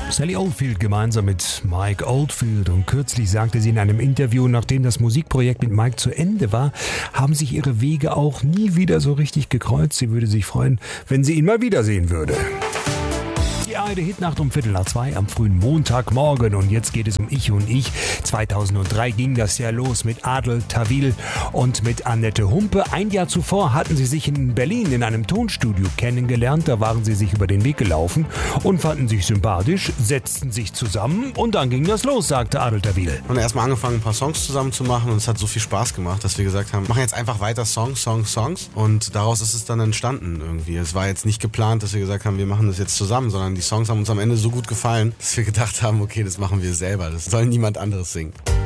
Sally Oldfield gemeinsam mit Mike Oldfield, und kürzlich sagte sie in einem Interview, nachdem das Musikprojekt mit Mike zu Ende war, haben sich ihre Wege auch nie wieder so richtig gekreuzt. Sie würde sich freuen, wenn sie ihn mal wiedersehen würde. Die ARD-Hitnacht um 1:15 am frühen Montagmorgen, und jetzt geht es um Ich und Ich. 2003 ging das ja los mit Adel Tawil und mit Annette Humpe. Ein Jahr zuvor hatten sie sich in Berlin in einem Tonstudio kennengelernt. Da waren sie sich über den Weg gelaufen und fanden sich sympathisch, setzten sich zusammen und dann ging das los, sagte Adel Tawil. Wir haben erstmal angefangen, ein paar Songs zusammen zu machen, und es hat so viel Spaß gemacht, dass wir gesagt haben, machen jetzt einfach weiter Songs. Und daraus ist es dann entstanden irgendwie. Es war jetzt nicht geplant, dass wir gesagt haben, wir machen das jetzt zusammen, sondern die Songs haben uns am Ende so gut gefallen, dass wir gedacht haben, okay, das machen wir selber. Das soll niemand anderes singen.